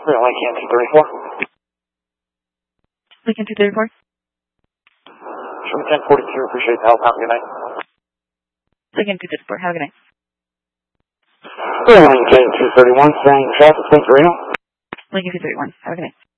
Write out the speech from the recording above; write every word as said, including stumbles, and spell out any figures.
Lincoln two thirty-four. Lincoln two thirty-four. From ten forty-two, appreciate the help. Have a good night. Lincoln two thirty-four, have a good night. Lincoln two thirty-one, saying traffic, thanks, radio. Lincoln two thirty-one, have a good night.